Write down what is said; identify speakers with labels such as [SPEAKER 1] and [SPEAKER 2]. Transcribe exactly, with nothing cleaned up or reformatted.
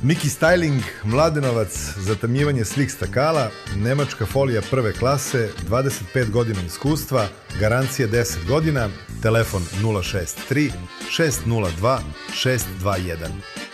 [SPEAKER 1] Miki Styling, Mladenovac, zatamnjivanje svih stakala, nemačka folija prve klase, dvadeset pet godina iskustva, garancija deset godina, telefon nula šest tri šest nula dva šest dva jedan.